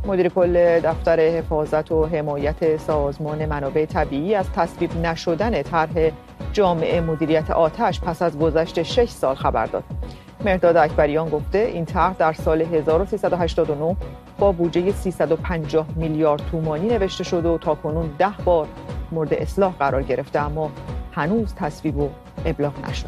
مدیر کل دفتر حفاظت و حمایت سازمان منابع طبیعی از تصویب نشدن طرح جامع مدیریت آتش پس از گذشت 6 سال خبر داد. مهرداد اکبریان گفته این طرح در سال 1389 با بودجه 350 میلیارد تومانی نوشته شده و تاکنون 10 بار مورد اصلاح قرار گرفته، اما هنوز تصویب و ابلاغ نشده.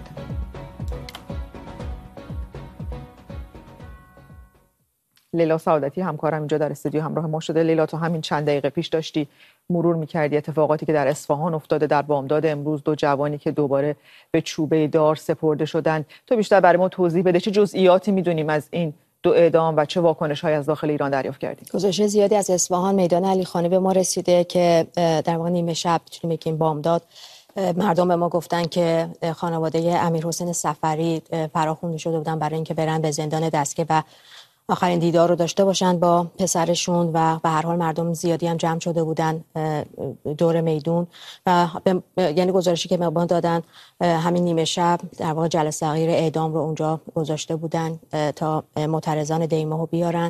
لیلا سعادتی همکارم اینجا در استودیو همراه ما شده. لیلا، تو همین چند دقیقه پیش داشتی مرور می‌کردی اتفاقاتی که در اصفهان افتاده در بامداد امروز، 2 جوانی که دوباره به چوبه دار سپرده شدن. تو بیشتر برای ما توضیح بده چه جزئیاتی می‌دونیم از این 2 اعدام و چه واکنش‌هایی از داخل ایران دریافت کردید؟ گزارش زیادی از اصفهان میدان علیخانی به ما رسیده که در واقع نیمه شب می‌تونیم بگیم بامداد مردم به ما گفتن که خانواده امیرحسین صفری فراخوانده شده بودن برای اینکه برن به زندان دستگیر و آخرین دیدار رو داشته باشن با پسرشون و به هر حال مردم زیادی هم جمع شده بودن دور میدون و یعنی گزارشی که به ما دادن همین نیمه شب در واقع جلسه صغیر اعدام رو اونجا گذاشته بودن تا معترضان دیماهو بیارن.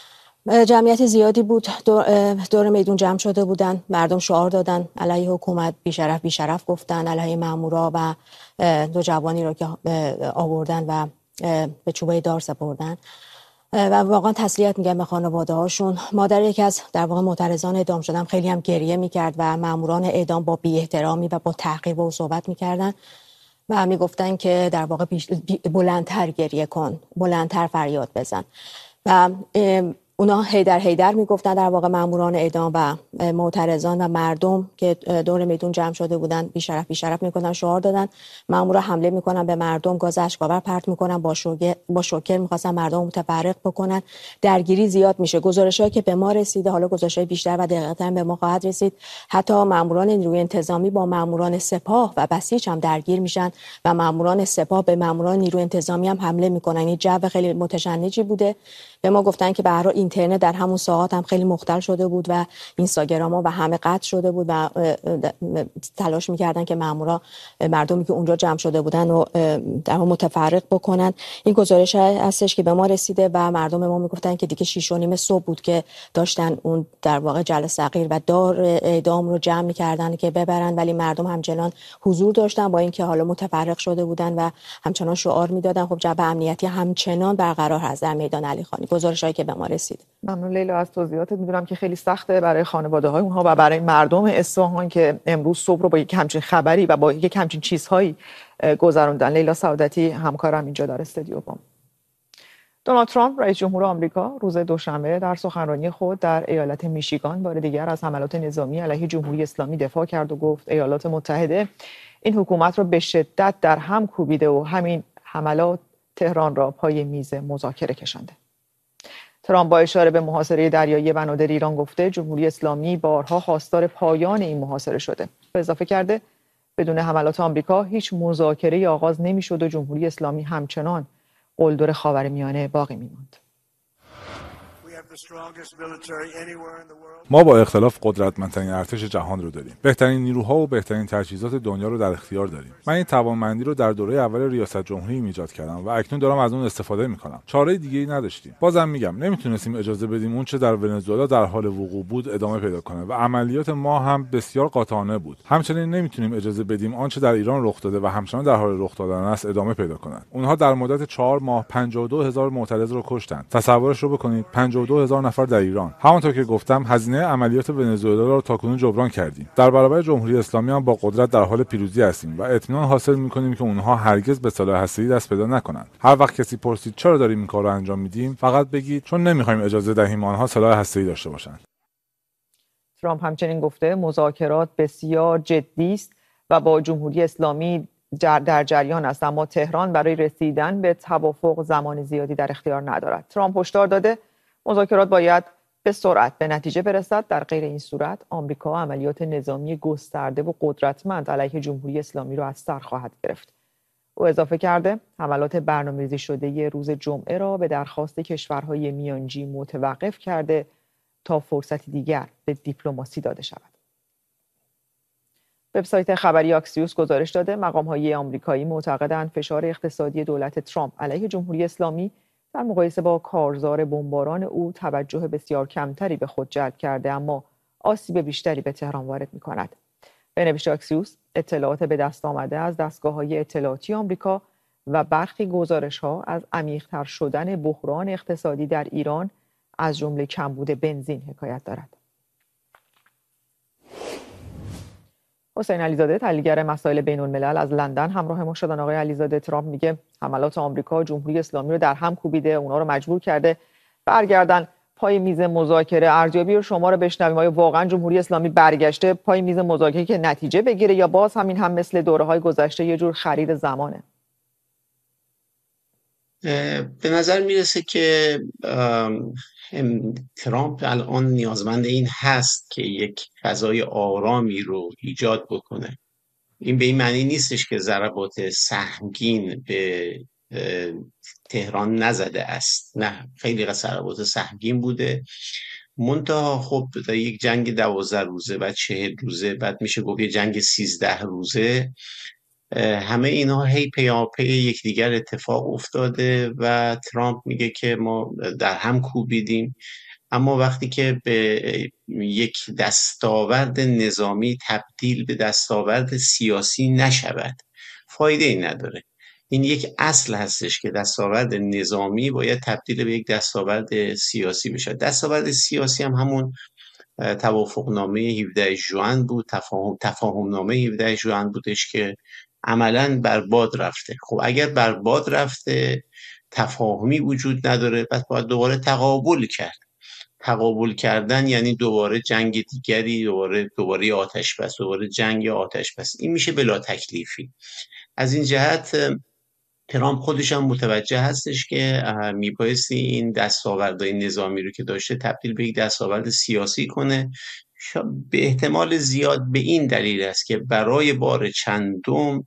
جمعیت زیادی بود دور میدون جمع شده بودن، مردم شعار دادن علیه حکومت، بیشرف بیشرف گفتن، علیه مامورا و 2 جوانی رو که آوردن و به چوبه دار سپردن و واقعا تسلیت میگم به خانواده هاشون. مادر یکی از در واقع معترضان اعدام شدن خیلی هم گریه میکرد و ماموران اعدام با بی احترامی و با تحقیر با او صحبت میکردن و میگفتن که در واقع بلندتر گریه کن، بلندتر فریاد بزن و اونا هیدر میگفتن در واقع ماموران اعدام و معترضان و مردم که دور میدون جمع شده بودن بیشرف میکنن، شعار دادن. مامورا حمله میکنن به مردم، گاز اشک‌آور پرت میکنن، با شوکر میخواستن مردم متفرق بکنن. درگیری زیاد میشه. گزارشایی که به ما رسیده، حالا گزارشای بیشتر و دقیق‌تر به ما خواهد رسید، حتی ماموران نیروی انتظامی با ماموران سپاه و بسیج هم درگیر میشن و ماموران سپاه به ماموران نیروی انتظامی هم حمله میکنن. این جو خیلی متشنجی بوده. به ما گفتن که به هر حال اینترنت در همون ساعات هم خیلی مختل شده بود و اینستاگرام‌ها و همه قطع شده بود و تلاش می‌کردن که مامورا مردمی که اونجا جمع شده بودن و در واقع متفرق بکنن. این گزارش هستش که به ما رسیده و مردم ما میگفتن که دیگه 6:30 صبح بود که داشتن اون در واقع جلسه صغیر و دار اعدام رو جمع می‌کردن که ببرن، ولی مردم همچنان حضور داشتن با اینکه حالا متفرق شده بودن و همچنان شعار میدادن. خب جو امنیتی همچنان برقرار هست در میدان علیخانی. گزارشایی که به ما رسید. ممنون لیلا از توضیحاتت. میدونم که خیلی سخته برای خانواده‌های اونها و برای مردم اصفهان که امروز صبح رو با یک همچین خبری و با یک همچین چیزهایی گذروندن. لیلا سعادتی همکارم اینجا در استودیو با. دونالد ترامپ رئیس جمهور آمریکا روز دوشنبه در سخنرانی خود در ایالت میشیگان بار دیگر از حملات نظامی علیه جمهوری اسلامی دفاع کرد و گفت ایالات متحده این حکومت را به شدت در هم کوبیده و همین حملات تهران را پای میز مذاکره کشانده. ترامپ با اشاره به محاصره دریایی بنادر ایران گفته جمهوری اسلامی بارها خواستار پایان این محاصره شده. به اضافه کرده بدون حملات آمریکا هیچ مذاکره‌ای آغاز نمی‌شد و جمهوری اسلامی همچنان قلدر خاورمیانه باقی می‌ماند. ما با اختلاف قدرتمندترین ارتش جهان رو داریم. بهترین نیروها و بهترین تجهیزات دنیا رو در اختیار داریم. من این توانمندی رو در دوره اول ریاست جمهوری ایجاد کردم و اکنون دارم از اون استفاده می‌کنم. چاره دیگه‌ای نداشتیم. بازم میگم نمیتونستیم اجازه بدیم اون چه در ونزوئلا در حال وقوع بود ادامه پیدا کنه و عملیات ما هم بسیار قاطعانه بود. همچنین نمیتونیم اجازه بدیم آنچه در ایران رخ داده و همچنان در حال رخ دادن است ادامه پیدا کنند. اونها در مدت 4 ماه 52000 معترض رو کشتند. تصورش رو بکنید، 52000 نفر در ایران. همونطور که گفتم هزینه عملیات ونزوئلا رو تاکنون جبران کردیم. در برابر جمهوری اسلامی هم با قدرت در حال پیروزی هستیم و اطمینان حاصل می‌کنیم که اونها هرگز به سلاح هسته‌ای دست پیدا نکنند. هر وقت کسی پرسید چرا داریم این کار رو انجام میدیم، فقط بگید چون نمی‌خوایم اجازه دهیم آنها سلاح هسته‌ای داشته باشند. ترامپ همچنین گفته مذاکرات بسیار جدی است و با جمهوری اسلامی در جریان است، اما تهران برای رسیدن به توافق زمان زیادی در اختیار ندارد. ترامپ هشدار داده مذاکرات باید به سرعت به نتیجه برسد، در غیر این صورت آمریکا عملیات نظامی گسترده و قدرتمند علیه جمهوری اسلامی را از سر خواهد گرفت. او اضافه کرده حملات برنامه‌ریزی شده روز جمعه را به درخواست کشورهای میانجی متوقف کرده تا فرصتی دیگر به دیپلماسی داده شود. وبسایت خبری آکسیوس گزارش داده مقام‌های آمریکایی معتقدند فشار اقتصادی دولت ترامپ علیه جمهوری اسلامی در مقایسه با کارزار بمباران او توجه بسیار کمتری به خود جلب کرده، اما آسیب بیشتری به تهران وارد می‌کند. به نوشت اکسیوس، اطلاعات به دست آمده از دستگاه‌های اطلاعاتی آمریکا و برخی گزارش‌ها از عمیق‌تر شدن بحران اقتصادی در ایران از جمله کمبود بنزین حکایت دارد. حسین علیزاده، تحلیلگر مسائل بین‌الملل از لندن همراه ما شدن. آقای علیزاده، ترامپ میگه حملات آمریکا جمهوری اسلامی رو در هم کوبیده، اونا رو مجبور کرده برگردن پای میز مذاکره. ارزیابی رو شما رو بشنویم. آیا واقعا جمهوری اسلامی برگشته پای میز مذاکره که نتیجه بگیره، یا باز همین هم مثل دوره‌های گذشته یه جور خرید زمانه؟ به نظر میرسه که ترامپ الان نیازمند این هست که یک فضای آرامی رو ایجاد بکنه. این به این معنی نیستش که ضربات سهمگین به تهران نزده است، نه، خیلی ضربات سهمگین بوده. منتها خب در یک جنگ 12 روزه، بعد 40 روزه، بعد میشه گفت یه جنگ 13 روزه، همه اینها هی پیاپی یکدیگر اتفاق افتاده و ترامپ میگه که ما در هم کوبیدیم. اما وقتی که به یک دستاورد نظامی تبدیل به دستاورد سیاسی نشود، فایده ای نداره. این یک اصل هستش که دستاورد نظامی باید تبدیل به یک دستاورد سیاسی بشه. دستاورد سیاسی هم همون توافقنامه 17 ژوئن بود، تفاهمنامه 17 ژوئن بودش که عملاً بر باد رفته. خب اگر بر باد رفته، تفاهمی وجود نداره، پس باید دوباره تقابل کرد. تقابل کردن یعنی دوباره جنگ دیگری، دوباره آتش بس، دوباره جنگ آتش بس. این میشه بلا تکلیفی. از این جهت ترامپ خودش هم متوجه هستش که میبایستی این دستاوردهای نظامی رو که داشته تبدیل به یک دستاورد سیاسی کنه. به احتمال زیاد به این دلیل است که برای بار چندم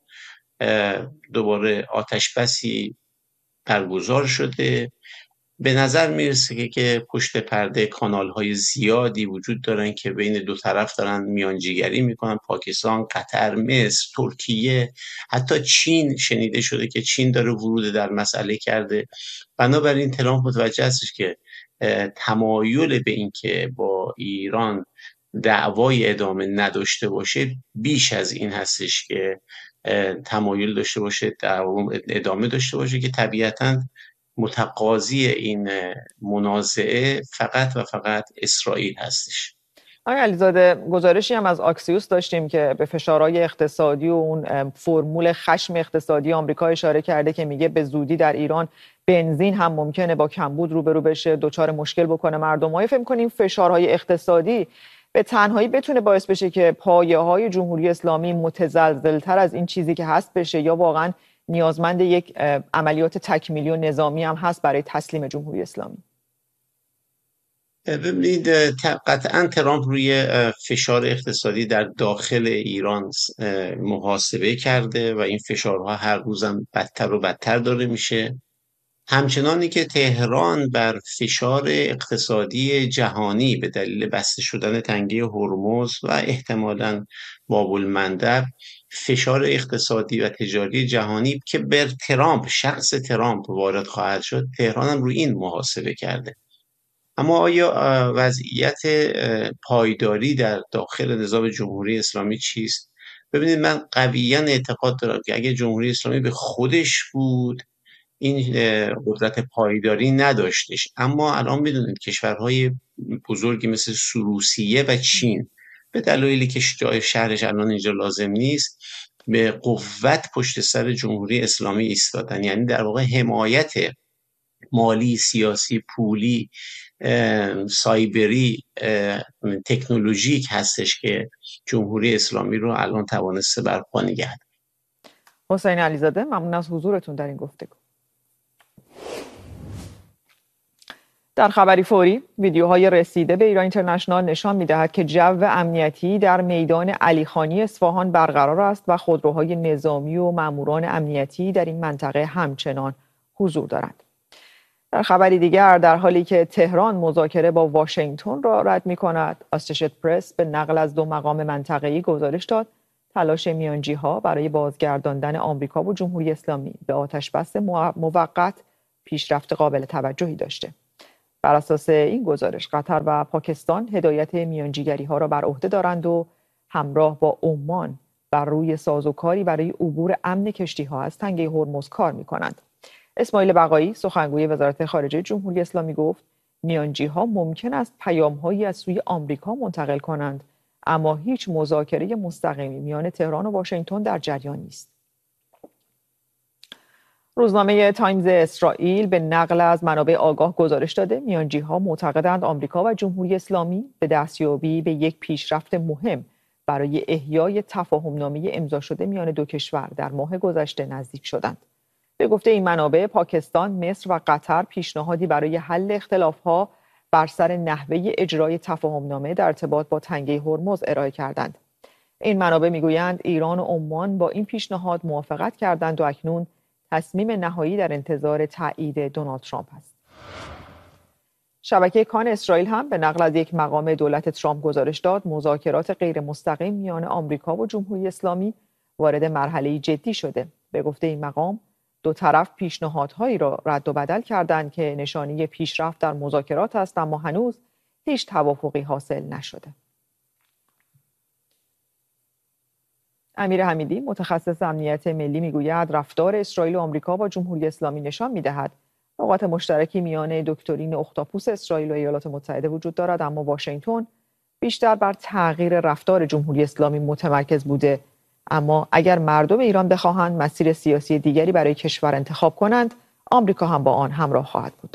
دوباره آتش بسی برگزار شده. به نظر میرسه که پشت پرده کانال‌های زیادی وجود دارن که بین دو طرف دارن میانجیگری میکنن. پاکستان، قطر، مصر، ترکیه، حتی چین شنیده شده که چین داره ورود در مسئله کرده. بنابراین ترامپ متوجه هستش که تمایل به این که با ایران دعوای ادامه نداشته باشه بیش از این هستش که تمایل داشته باشه ادامه داشته باشه، که طبیعتاً متقاضی این منازعه فقط و فقط اسرائیل هستش. آقای علیزاده، گزارشی هم از اکسیوس داشتیم که به فشارهای اقتصادی و اون فرمول خشم اقتصادی آمریکا اشاره کرده که میگه به زودی در ایران بنزین هم ممکنه با کمبود روبرو بشه، دچار مشکل بکنه مردم. فکر می‌کنیم فشارهای اقتصادی به تنهایی بتونه باعث بشه که پایه‌های جمهوری اسلامی متزلزل‌تر از این چیزی که هست بشه، یا واقعاً نیازمند یک عملیات تکمیلی و نظامی هم هست برای تسلیم جمهوری اسلامی؟ ببینید، قطعا ترامپ روی فشار اقتصادی در داخل ایران محاسبه کرده و این فشارها هر روزم بدتر و بدتر داره میشه. همچنانی که تهران بر فشار اقتصادی جهانی به دلیل بسته شدن تنگه هرمز و احتمالاً باب المندب، فشار اقتصادی و تجاری جهانی که بر ترامپ، شخص ترامپ وارد خواهد شد، تهران هم روی این محاسبه کرده. اما آیا وضعیت پایداری در داخل نظام جمهوری اسلامی چیست؟ ببینید، من قویاً اعتقاد دارم که اگه جمهوری اسلامی به خودش بود این قدرت پایداری نداشتش. اما الان میدونید کشورهای بزرگی مثل روسیه و چین به دلایلی که جای شهرش الان اینجا لازم نیست به قوت پشت سر جمهوری اسلامی ایستادن. یعنی در واقع حمایت مالی، سیاسی، پولی، سایبری، تکنولوژیک هستش که جمهوری اسلامی رو الان توانسته برپا نگه داره. حسین علیزاده، ممنون از حضورتون در این گفتگو. در خبری فوری، ویدیوهای رسیده به ایران اینترنشنال نشان می‌دهد که جو امنیتی در میدان علیخانی اصفهان برقرار است و خودروهای نظامی و ماموران امنیتی در این منطقه همچنان حضور دارند. در خبری دیگر، در حالی که تهران مذاکره با واشنگتن را رد می‌کند، آسوشییتد پرس به نقل از دو مقام منطقه‌ای گزارش داد تلاش میانجی‌ها برای بازگرداندن آمریکا و جمهوری اسلامی به آتش‌بس موقت پیشرفت قابل توجهی داشته. بر اساس این گزارش قطر و پاکستان هدایت میانجیگری‌ها را بر عهده دارند و همراه با عمان بر روی سازوکاری برای عبور امن کشتی‌ها از تنگه هرمز کار می‌کنند. اسماعیل بقایی سخنگوی وزارت خارجه جمهوری اسلامی گفت میانجی‌ها ممکن است پیام‌هایی از سوی آمریکا منتقل کنند، اما هیچ مذاکره مستقیمی میان تهران و واشنگتن در جریان نیست. روزنامه تایمز اسرائیل به نقل از منابع آگاه گزارش داده میانجی‌ها معتقدند آمریکا و جمهوری اسلامی به دستیابی به یک پیشرفت مهم برای احیای تفاهم‌نامه امضا شده میان دو کشور در ماه گذشته نزدیک شدند. به گفته این منابع پاکستان، مصر و قطر پیشنهادی برای حل اختلاف‌ها بر سر نحوه اجرای تفاهم‌نامه در ارتباط با تنگه هرمز ارائه کردند. این منابع میگویند ایران و عمان با این پیشنهاد موافقت کردند و اکنون تصمیم نهایی در انتظار تایید دونالد ترامپ است. شبکه کان اسرائیل هم به نقل از یک مقام دولت ترامپ گزارش داد مذاکرات غیر مستقیم میان آمریکا و جمهوری اسلامی وارد مرحله جدی شده. به گفته این مقام دو طرف پیشنهادهایی را رد و بدل کردند که نشانی پیشرفت در مذاکرات است، اما هنوز هیچ توافقی حاصل نشده. امیر حمیدی متخصص امنیت ملی میگوید رفتار اسرائیل و آمریکا با جمهوری اسلامی نشان میدهد نقاط مشترکی میان دکترین اختاپوس اسرائیل و ایالات متحده وجود دارد، اما واشنگتن بیشتر بر تغییر رفتار جمهوری اسلامی متمرکز بوده. اما اگر مردم ایران بخواهند مسیر سیاسی دیگری برای کشور انتخاب کنند، آمریکا هم با آن همراه خواهد بود.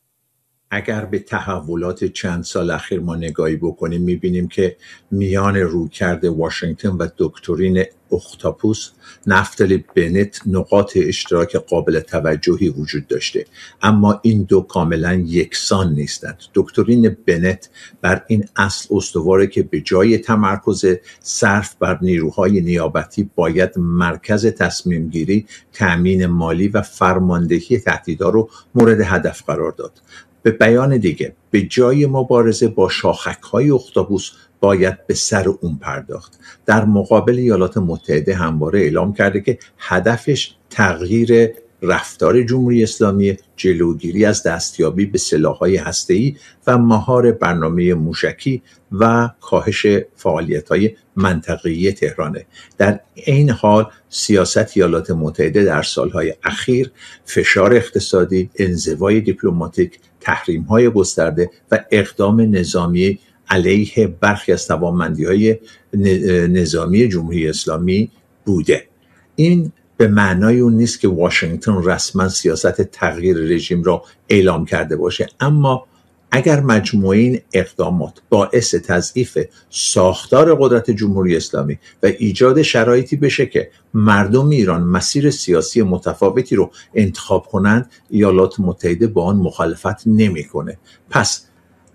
اگر به تحولات چند سال اخیر ما نگاهی بکنیم میبینیم که میان رویکرد واشنگتن و دکترین اختاپوس نفتالی بنت نقاط اشتراک قابل توجهی وجود داشته، اما این دو کاملا یکسان نیستند. دکترین بنت بر این اصل استواره که به جای تمرکز صرف بر نیروهای نیابتی باید مرکز تصمیم گیری، تأمین مالی و فرماندهی تهدیدها رو مورد هدف قرار داد. به بیان دیگه به جای مبارزه با شاخک‌های اختاپوس باید به سر اون پرداخت. در مقابل ایالات متحده همواره اعلام کرده که هدفش تغییر رفتار جمهوری اسلامی، جلوگیری از دستیابی به سلاح‌های هسته‌ای و مهار برنامه موشکی و کاهش فعالیت‌های منطقه‌ای تهرانه. در این حال سیاست ایالات متحده در سالهای اخیر فشار اقتصادی، انزوای دیپلماتیک، تحریم‌های گسترده و اقدام نظامی علیه برخی از توانمندی‌های نظامی جمهوری اسلامی بوده. این به معنای اون نیست که واشنگتن رسما سیاست تغییر رژیم را اعلام کرده باشه، اما اگر مجموعه این اقدامات باعث تضعیف ساختار قدرت جمهوری اسلامی و ایجاد شرایطی بشه که مردم ایران مسیر سیاسی متفاوتی رو انتخاب کنند، ایالات متحده با آن مخالفت نمی‌کنه. پس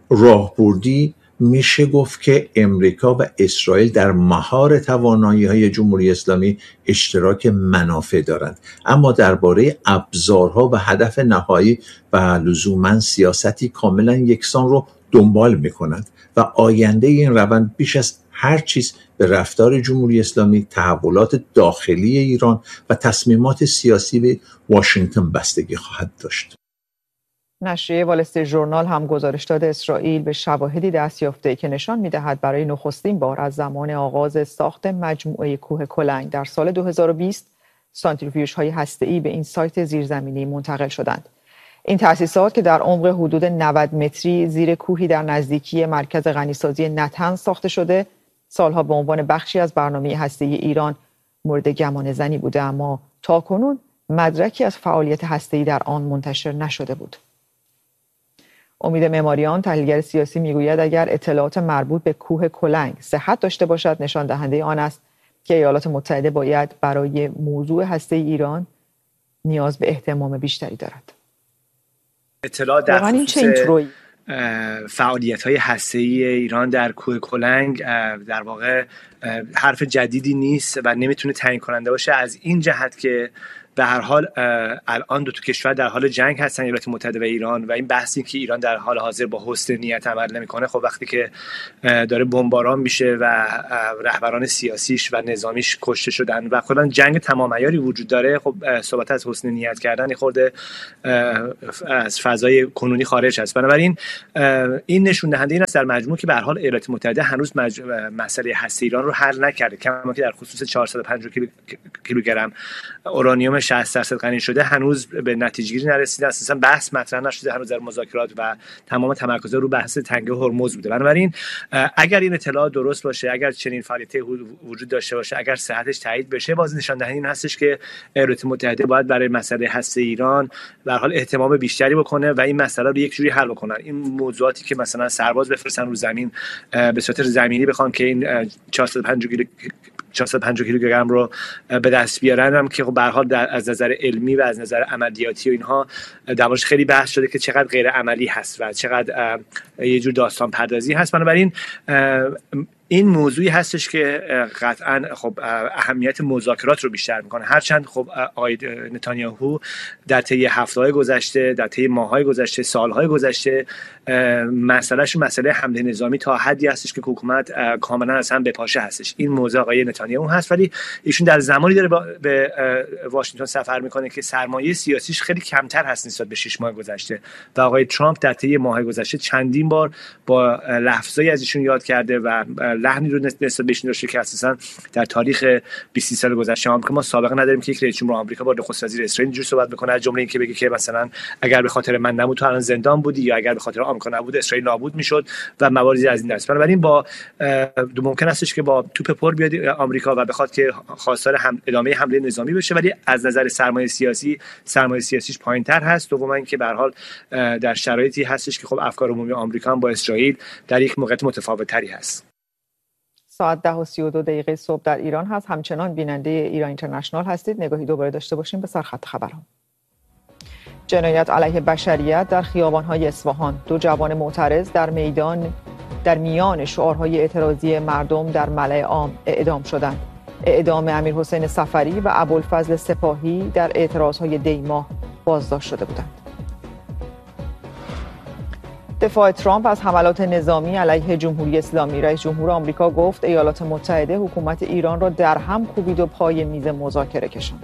راهبردی میشه گفت که امریکا و اسرائیل در مهار توانایی‌های جمهوری اسلامی اشتراک منافع دارند، اما درباره ابزارها و هدف نهایی و لزوماً سیاستی کاملا یکسان رو دنبال میکنند و آینده این روند بیش از هر چیز به رفتار جمهوری اسلامی، تحولات داخلی ایران و تصمیمات سیاسی به واشنگتن بستگی خواهد داشت. نشریه وال استریت ژورنال هم گزارش داده اسرائیل به شواهدی دست یافته که نشان می‌دهد برای نخستین بار از زمان آغاز ساخت مجموعه کوه کلنگ در سال 2020 سانتریفیوژهای هسته‌ای به این سایت زیرزمینی منتقل شدند. این تأسیسات که در عمق حدود 90 متری زیر کوهی در نزدیکی مرکز غنیسازی نطنز ساخته شده، سالها به عنوان بخشی از برنامه هسته‌ای ایران مورد گمانه‌زنی بوده، اما تاکنون مدرکی از فعالیت هسته‌ای در آن منتشر نشده بود. امید معماریان تحلیلگر سیاسی میگوید اگر اطلاعات مربوط به کوه کلنگ صحت داشته باشد، نشان دهنده آن است که ایالات متحده باید برای موضوع هسته‌ای ایران نیاز به اهتمام بیشتری دارد. اطلاع در خصوص فعالیت‌های هسته‌ای ایران در کوه کلنگ در واقع حرف جدیدی نیست و نمیتونه تعیین کننده باشه، از این جهت که به هر حال الان دو تا کشور در حال جنگ هستن، ایالات متحده و ایران، و این بحثی که ایران در حال حاضر با حسن نیت عمل نمیکنه، خب وقتی که داره بمباران میشه و رهبران سیاسیش و نظامیش کشته شدن و کلا جنگ تمام عیاری وجود داره، خب صحبت از حسن نیت کردن خورده از فضای کنونی خارج هست. بنابراین این نشون دهنده این است در مجموع که به هر حال ایالات متحده هنوز مسئله هسته ایران رو حل نکرده، کما که در خصوص 450 کیلوگرم اورانیوم 60% غنی شده هنوز به نتیجه گیری نرسیده، اساسا بحث مطرح نشده هنوز در مذاکرات و تمام تمرکز رو بحث تنگه هرمز بوده. بنابراین اگر این اطلاع درست باشه، اگر چنین فعالیتی وجود داشته باشه، اگر صحتش تایید بشه، باز نشان دهنده این هستش که ایالات متحده باید برای مسئله هسته ایران به هر حال اهتمام بیشتری بکنه و این مسئله رو یک جوری حل بکنن. این موضوعاتی که مثلا سرباز بفرستن رو زمین به صورت زمینی بخوان که این 450 کیلوگرم رو به دست بیارن، هم که خب به هر حال از نظر علمی و از نظر عملیاتی و اینها دربارش خیلی بحث شده که چقدر غیر عملی هست و چقدر یه جور داستان پردازی هست. بنابراین این موضوعی هستش که قطعا خب اهمیت مذاکرات رو بیشتر میکنه، هرچند خب آقای نتانیاهو در طی هفته‌های گذشته، در طی ماه‌های گذشته، سال‌های گذشته مسئله حمله نظامی تا حدی هستش که حکومت کاملا از هم بپاشه هستش. این موضوع آقای نتانیاهو هست، ولی ایشون در زمانی داره به واشنگتن سفر میکنه که سرمایه سیاسیش خیلی کمتر هست نسبت به 6 ماه گذشته و آقای ترامپ در طی ماه‌های گذشته چندین بار با لفظایی از ایشون یاد کرده و لحنی رو نسبت بهش داشته که اساسا در تاریخ 20 سال گذشته آمریکا ما سابقه نداریم که یک رئیس جمهور آمریکا با نخست وزیر اسرائیل اینجوری صحبت بکنه، از جمله اینکه بگه که مثلا اگر به خاطر من نبود تو الان زندان بودی، یا اگر به خاطر آمریکا نبود اسرائیل نابود میشد و مواردی از این دست. بنابراین با ممکن استش که با توپ پر بیاد آمریکا و بخواد که خواستار ادامه حمله نظامی بشه، ولی از نظر سرمایه سیاسیش پایین‌تر هست. دوما اینکه به هر حال در شرایطی هستش که خب افکار عمومی آمریکا هم با اسرائیل در یک موقعیت متفاوت‌تری هست. ساعت 10:32 صبح در ایران هست. همچنان بیننده ایران اینترنشنال هستید. نگاهی دوباره داشته باشیم به سرخط خبرها. جنایت علیه بشریت در خیابان‌های اصفهان. 2 جوان معترض در میان شعارهای اعتراضی مردم در ملأ عام اعدام شدند. اعدام امیرحسین صفری و ابوالفضل سپاهی در اعتراضهای دی‌ماه بازداشت شده بودند. دفاع ترامپ از حملات نظامی علیه جمهوری اسلامی. رئیس جمهور آمریکا گفت ایالات متحده حکومت ایران را در هم کوبید و پای میز مذاکره کشاند.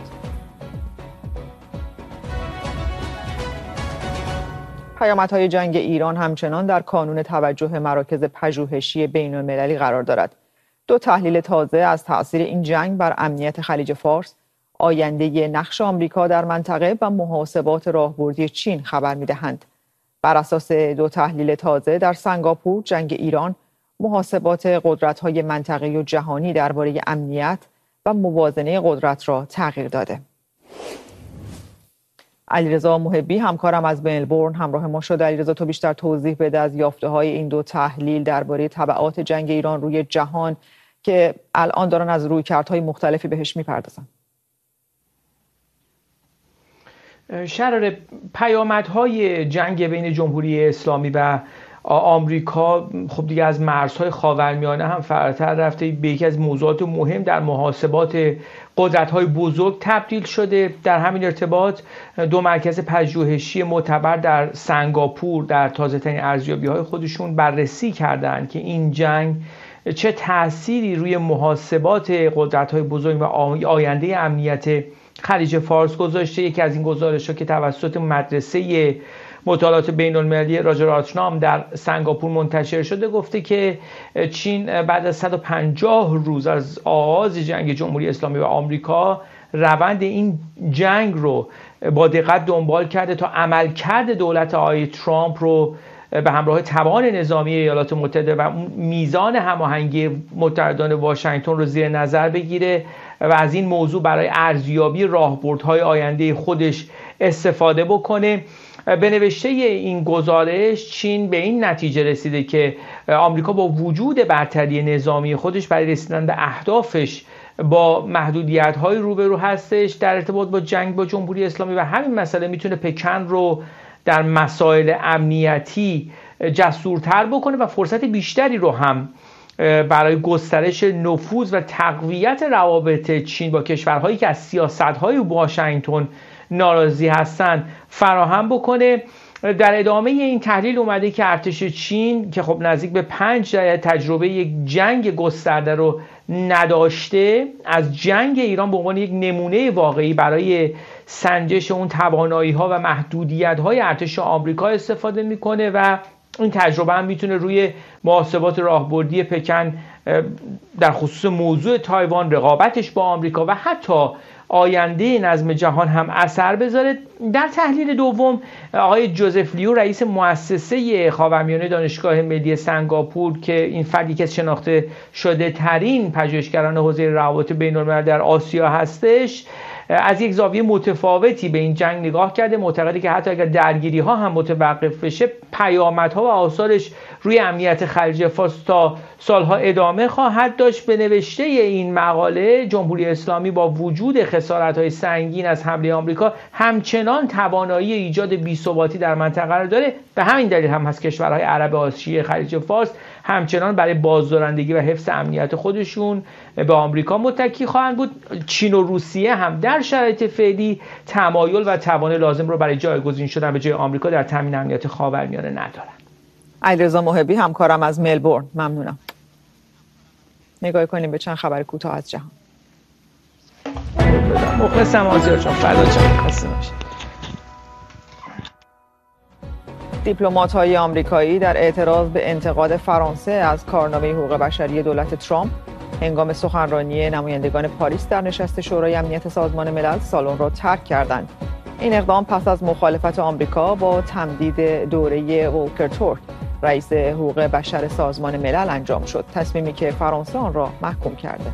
پیامدهای جنگ ایران همچنان در کانون توجه مراکز پژوهشی بین‌المللی قرار دارد. 2 تحلیل تازه از تأثیر این جنگ بر امنیت خلیج فارس، آینده نقش آمریکا در منطقه و محاسبات راهبردی چین خبر می‌دهند. بر اساس 2 تحلیل تازه در سنگاپور، جنگ ایران محاسبات قدرت‌های منطقه‌ای و جهانی درباره امنیت و موازنه قدرت را تغییر داده. علیرضا محبی همکارم از ملبورن همراه ما شد. علیرضا، تو بیشتر توضیح بده از یافته‌های این 2 تحلیل درباره تبعات جنگ ایران روی جهان که الان دارن از رویکردهای مختلفی بهش میپردازن. شرار پیامدهای جنگ بین جمهوری اسلامی و آمریکا خب دیگه از مرزهای خاورمیانه هم فراتر رفته، به یکی از موضوعات مهم در محاسبات قدرت‌های بزرگ تبدیل شده. در همین ارتباط 2 مرکز پژوهشی معتبر در سنگاپور در تازه‌ترین ارزیابی‌های خودشون بررسی کردند که این جنگ چه تأثیری روی محاسبات قدرت‌های بزرگ و آینده امنیت خلیج فارس گذاشته. یکی از این گزارش‌ها که توسط مدرسه مطالعات بین‌المللی راجر آتنام در سنگاپور منتشر شده گفته که چین بعد از 150 روز از آغاز جنگ جمهوری اسلامی و آمریکا روند این جنگ رو با دقت دنبال کرده تا عملکرد دولت آقای ترامپ رو به همراه توان نظامی ایالات متحده و میزان هماهنگی متحدان واشنگتن رو زیر نظر بگیره و از این موضوع برای ارزیابی راهبردهای آینده خودش استفاده بکنه. به نوشته این گزارش چین به این نتیجه رسیده که آمریکا با وجود برتری نظامی خودش برای رسیدن به اهدافش با محدودیت‌های روبرو هستش در ارتباط با جنگ با جمهوری اسلامی و همین مسئله میتونه پکن رو در مسائل امنیتی جسورتر بکنه و فرصت بیشتری رو هم برای گسترش نفوذ و تقویت روابط چین با کشورهایی که از سیاست‌های واشنگتن ناراضی هستند فراهم بکنه. در ادامه این تحلیل اومده که ارتش چین که خب نزدیک به 5 تجربه یک جنگ گسترده رو نداشته، از جنگ ایران به عنوان یک نمونه واقعی برای سنجش اون توانایی‌ها و محدودیت‌های ارتش آمریکا استفاده میکنه و این تجربه هم میتونه روی محاسبات راهبردی پکن در خصوص موضوع تایوان، رقابتش با آمریکا و حتی آینده نظم جهان هم اثر بذاره. در تحلیل دوم آقای جوزف لیو رئیس مؤسسه خاورمیانه دانشگاه ملی سنگاپور که این فرد یکی از شناخته شده ترین پژوهشگران حوزه روابط بین‌الملل در آسیا هستش، از یک زاویه متفاوتی به این جنگ نگاه کرده. معتقده که حتی اگر درگیری ها هم متوقف بشه، پیامدها و آثارش روی امنیت خلیج فارس تا سالها ادامه خواهد داشت. به نوشته این مقاله جمهوری اسلامی با وجود خسارت‌های سنگین از حمله آمریکا همچنان توانایی ایجاد بی‌ثباتی در منطقه را داره. به همین دلیل هم هست کشورهای عرب آسیای خلیج فارس همچنان برای بازدارندگی و حفظ امنیت خودشون به آمریکا متکی خواهند بود. چین و روسیه هم در شرایط فعلی تمایل و توان لازم رو برای جایگزین شدن به جای آمریکا در تامین امنیت خاورمیانه ندارن. علیرضا محبی همکارم از ملبورن، ممنونم. نگاه کنیم به چند خبر کوتاه از جهان. مخلصم آزیار جان، فردا جان خسته نباشید. دیپلمات‌های آمریکایی در اعتراض به انتقاد فرانسه از کارنامه حقوق بشری دولت ترامپ هنگام سخنرانی نمایندگان پاریس در نشست شورای امنیت سازمان ملل سالن را ترک کردند. این اقدام پس از مخالفت آمریکا با تمدید دوره ولکر تورک رئیس حقوق بشر سازمان ملل انجام شد، تصمیمی که فرانسه آن را محکوم کرده.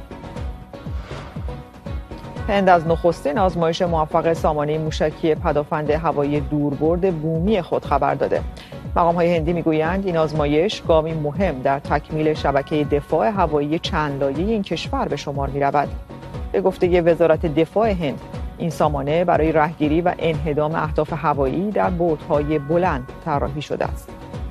هند از نخستین آزمایش موفق سامانه موشکی پدافند هوایی دوربرد بومی خود خبر داده. مقام‌های هندی میگویند این آزمایش گامی مهم در تکمیل شبکه دفاع هوایی چند لایه‌ای این کشور به شمار می‌رود. به گفته وزارت دفاع هند، این سامانه برای رهگیری و انهدام اهداف هوایی در بردهای بلند طراحی شده است.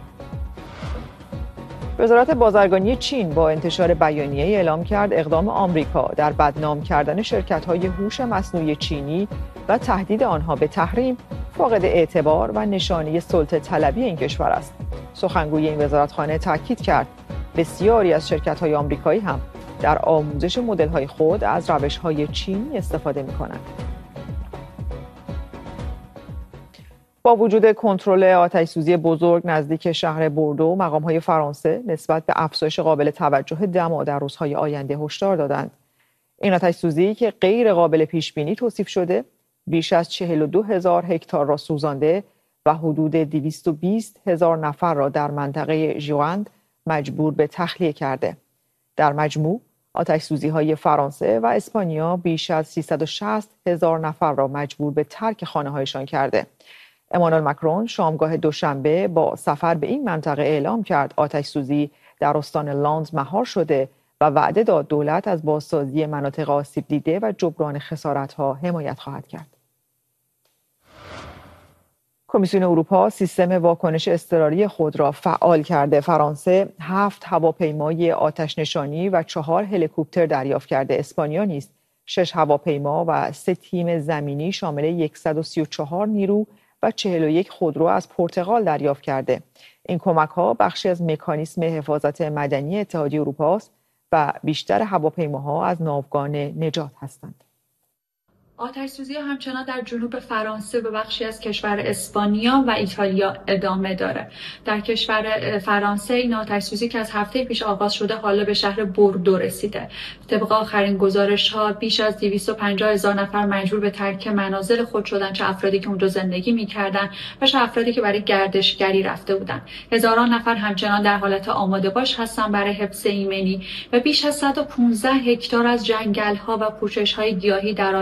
وزارت بازرگانی چین با انتشار بیانیه اعلام کرد اقدام آمریکا در بدنام کردن شرکت‌های هوش مصنوعی چینی و تهدید آنها به تحریم فاقد اعتبار و نشانه سلطه طلبی این کشور است. سخنگوی این وزارتخانه تاکید کرد بسیاری از شرکت‌های آمریکایی هم در آموزش مدل‌های خود از روش‌های چینی استفاده می‌کنند. با وجود کنترل آتش‌سوزی بزرگ نزدیک شهر بوردو، مقام‌های فرانسه نسبت به افزایش قابل توجه دما در روزهای آینده هشدار دادند. این آتش‌سوزی که غیر قابل پیش‌بینی توصیف شده، بیش از 42,000 هکتار را سوزانده و حدود 220,000 نفر را در منطقه ژوئند مجبور به تخلیه کرده. در مجموع آتش‌سوزی‌های فرانسه و اسپانیا بیش از 360,000 نفر را مجبور به ترک خانه‌هایشان کرده. امانوئل مکرون شامگاه دوشنبه با سفر به این منطقه اعلام کرد آتش‌سوزی در استان لاند مهار شده و وعده داد دولت از بازسازی مناطق آسیب دیده و جبران خسارت‌ها حمایت خواهد کرد. کمیسیون اروپا سیستم واکنش اضطراری خود را فعال کرده. فرانسه 7 هواپیمای آتش نشانی و 4 هلیکوپتر دریافت کرده. اسپانیا نیز 6 هواپیما و 3 تیم زمینی شامل 134 نیرو و 41 خودرو از پرتغال دریافت کرده. این کمک‌ها بخشی از مکانیسم حفاظت مدنی اتحادیه اروپا است و بیشتر هواپیماها از ناوگان نجات هستند. آتش‌سوزی همچنان در جنوب فرانسه به بخشی از کشور اسپانیا و ایتالیا ادامه داره. در کشور فرانسه این آتش‌سوزی که از هفته پیش آغاز شده حالا به شهر بوردو رسیده. طبق آخرین گزارش‌ها بیش از 250,000 نفر مجبور به ترک منازل خود شدن، چه افرادی که اونجا زندگی می‌کردن و چه افرادی که برای گردشگری رفته بودن. هزاران نفر همچنان در حالت آماده باش هستن برای حفظ ایمنی و بیش از 115 هکتار از جنگل‌ها و پوشش‌های گیاهی در آتش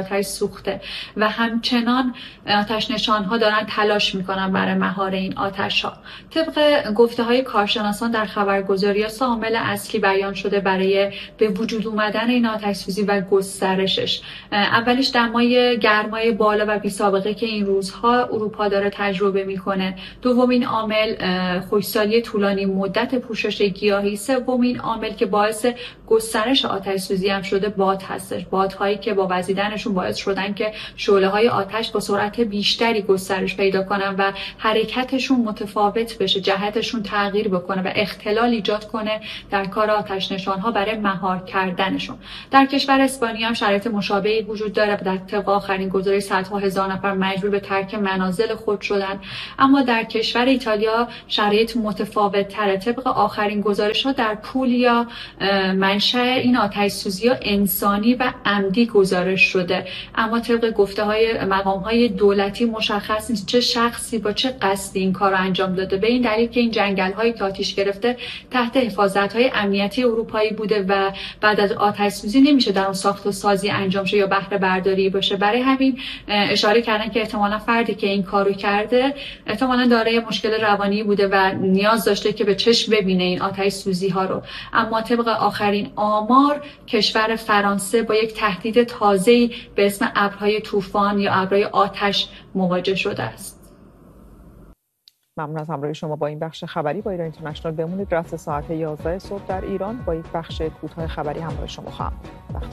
نسوخته و همچنان آتش نشان‌ها دارن تلاش میکنن برای مهار این آتش‌ها. طبق گفته‌های کارشناسان در خبرگزاری‌ها سه عامل اصلی بیان شده برای به وجود اومدن این آتش‌سوزی و گسترشش. اولیش دمای گرمای بالا و بی‌سابقه که این روزها اروپا داره تجربه میکنه. دومین عامل خشکسالی طولانی مدت پوشش گیاهی. سومین عامل که باعث گسترش آتش‌سوزی هم شده باد هستش. بادهایی که با وزیدنشون باعث شدن که شعله‌های آتش با سرعت بیشتری گسترش پیدا کنن و حرکتشون متفاوت بشه، جهتشون تغییر بکنه و اختلال ایجاد کنه در کار آتش نشان‌ها برای مهار کردنشون. در کشور اسپانیا هم شرایط مشابهی وجود داره. در طبق آخرین گزارش صدها هزار نفر مجبور به ترک منازل خود شدن. اما در کشور ایتالیا شرایط متفاوت تره. طبق آخرین گزارش‌ها در پولیا منشأ این آتش‌سوزی‌ها انسانی و عمدی گزارش شده، اما طبق گفته‌های مقام‌های دولتی مشخص نیست چه شخصی با چه قصدی این کار رو انجام داده، به این دلیل که این جنگل‌هایی که آتش گرفته تحت حفاظت‌های امنیتی اروپایی بوده و بعد از آتش‌سوزی نمیشه در اون ساخت و سازی انجام شه یا بهره برداری باشه. برای همین اشاره کردن که احتمالاً فردی که این کارو کرده احتمالاً دارای مشکل روانی بوده و نیاز داشته که به چشم ببینه این آتش‌سوزی‌ها رو. اما طبق آخرین آمار کشور فرانسه با یک تهدید تازه‌ای به اسم ابرهای طوفان یا ابرهای آتش مواجه شده است. ممنون از همراهی شما با این بخش خبری با ایران اینترنشنال. بمونید رأس ساعت 11 صبح در ایران با یک بخش کوتاه خبری همراه شما خواهم بود.